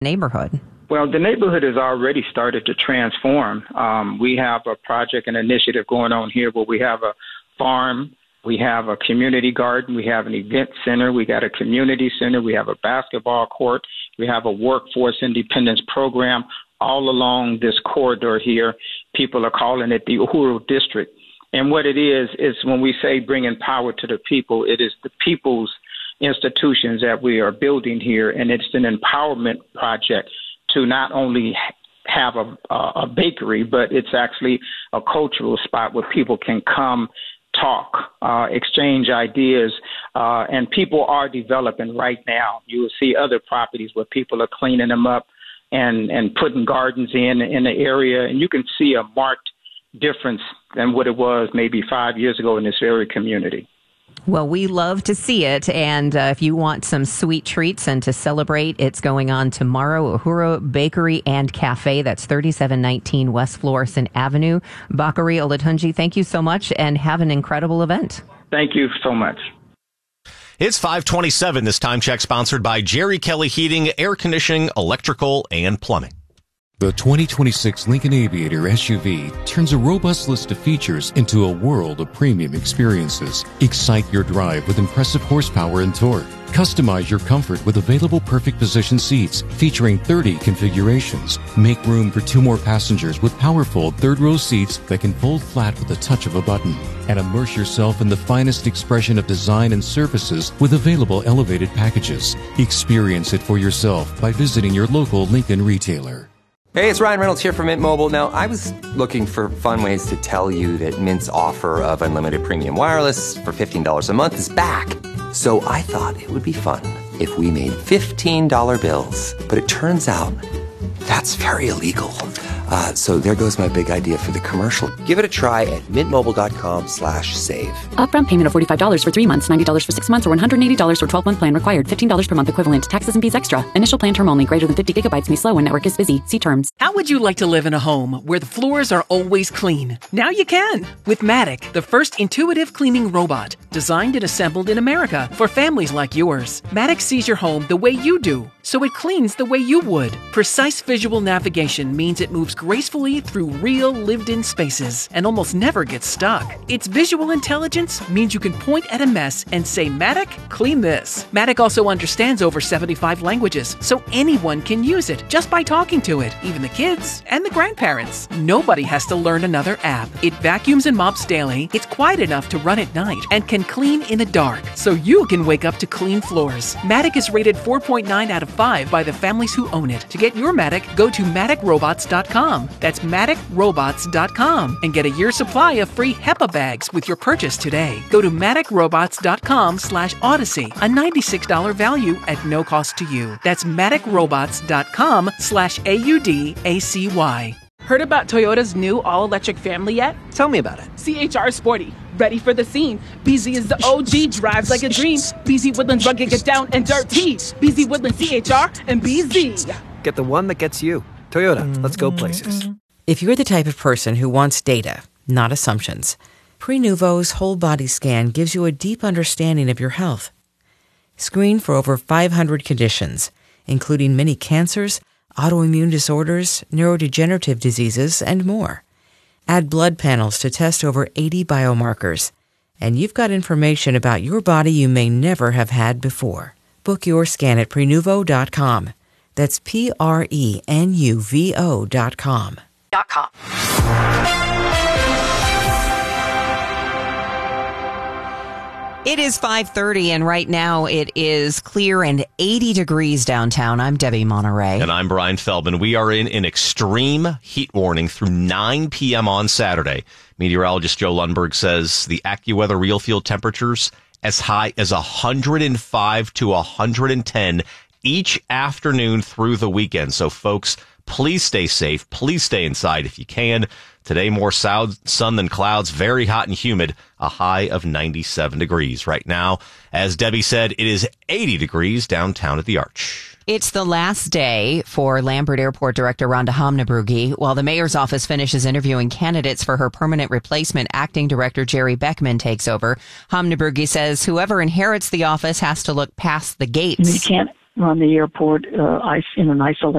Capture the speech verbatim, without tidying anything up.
neighborhood? Well, the neighborhood has already started to transform. Um, we have a project and initiative going on here where we have a farm, we have a community garden, we have an event center, we got a community center, we have a basketball court, we have a workforce independence program all along this corridor here. People are calling it the Uhuru District. And what it is, is when we say bringing power to the people, it is the people's institutions that we are building here, and it's an empowerment project to not only have a, a bakery, but it's actually a cultural spot where people can come, talk, uh, exchange ideas, uh, and people are developing right now. You will see other properties where people are cleaning them up and, and putting gardens in in the area, and you can see a marked difference than what it was maybe five years ago in this very community. Well, we love to see it. And uh, if you want some sweet treats and to celebrate, it's going on tomorrow. Uhuru Bakery and Cafe. That's thirty-seven nineteen West Florissant Avenue. Bakari Olatunji, thank you so much and have an incredible event. Thank you so much. It's five twenty-seven. This time check sponsored by Jerry Kelly Heating, Air Conditioning, Electrical, and Plumbing. The twenty twenty-six Lincoln Aviator S U V turns a robust list of features into a world of premium experiences. Excite your drive with impressive horsepower and torque. Customize your comfort with available perfect position seats featuring thirty configurations. Make room for two more passengers with powerful third-row seats that can fold flat with the touch of a button. And immerse yourself in the finest expression of design and services with available elevated packages. Experience it for yourself by visiting your local Lincoln retailer. Hey, it's Ryan Reynolds here from Mint Mobile. Now, I was looking for fun ways to tell you that Mint's offer of unlimited premium wireless for fifteen dollars a month is back. So I thought it would be fun if we made fifteen dollar bills. But it turns out that's very illegal. Uh, so there goes my big idea for the commercial. Give it a try at mintmobile.com slash save. Upfront payment of forty-five dollars for three months, ninety dollars for six months, or one hundred eighty dollars for twelve-month plan required. fifteen dollars per month equivalent. Taxes and fees extra. Initial plan term only. Greater than fifty gigabytes may slow when network is busy. See terms. How would you like to live in a home where the floors are always clean? Now you can with Matic, the first intuitive cleaning robot designed and assembled in America for families like yours. Matic sees your home the way you do, so it cleans the way you would. Precise visual navigation means it moves gracefully through real lived-in spaces and almost never gets stuck. Its visual intelligence means you can point at a mess and say, Matic, clean this. Matic also understands over seventy-five languages, so anyone can use it just by talking to it, even the kids and the grandparents. Nobody has to learn another app. It vacuums and mops daily, it's quiet enough to run at night, and can clean in the dark, so you can wake up to clean floors. Matic is rated four point nine out of five by the families who own it. To get your Matic, go to matic robots dot com. That's matic robots dot com and get a year's supply of free HEPA bags with your purchase today. Go to matic robots dot com slash odyssey, a ninety-six dollars value at no cost to you. That's matic robots dot com slash A U D A C Y. Heard about Toyota's new all-electric family yet? Tell me about it. C H R Sporty. Ready for the scene. B Z is the O G, drives like a dream. B Z Woodlands rugged, get down and dirty. B Z Woodlands C H R and B Z. Get the one that gets you. Toyota, let's go places. If you're the type of person who wants data, not assumptions, Prenuvo's whole body scan gives you a deep understanding of your health. Screen for over five hundred conditions, including many cancers, autoimmune disorders, neurodegenerative diseases, and more. Add blood panels to test over eighty biomarkers, and you've got information about your body you may never have had before. Book your scan at Prenuvo dot com. That's P R E N U V O dot com. Dot com. It is five thirty, and right now it is clear and eighty degrees downtown. I'm Debbie Monterey. And I'm Brian Feldman. We are in an extreme heat warning through nine p.m. on Saturday. Meteorologist Joe Lundberg says the AccuWeather real field temperatures as high as one hundred five to one hundred ten each afternoon through the weekend. So, folks, please stay safe. Please stay inside if you can. Today, more sun than clouds, very hot and humid, a high of ninety-seven degrees. Right now, as Debbie said, it is eighty degrees downtown at the Arch. It's the last day for Lambert Airport Director Rhonda Hamnabrugge. While the mayor's office finishes interviewing candidates for her permanent replacement, acting director Jerry Beckman takes over. Hamnabrugge says whoever inherits the office has to look past the gates. You can't run the airport uh, in an isolation